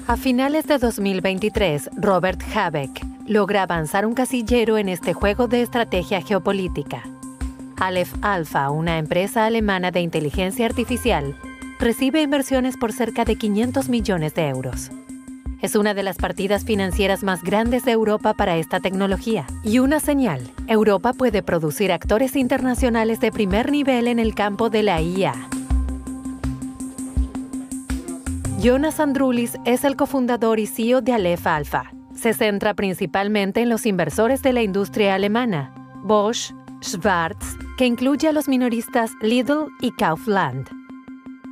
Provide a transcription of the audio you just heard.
A finales de 2023, Robert Habeck logra avanzar un casillero en este juego de estrategia geopolítica. Aleph Alpha, una empresa alemana de inteligencia artificial, recibe inversiones por cerca de 500 millones de euros. Es una de las partidas financieras más grandes de Europa para esta tecnología. Y una señal: Europa puede producir actores internacionales de primer nivel en el campo de la IA. Jonas Andrulis es el cofundador y CEO de Aleph Alpha. Se centra principalmente en los inversores de la industria alemana, Bosch, Schwarz, que incluye a los minoristas Lidl y Kaufland.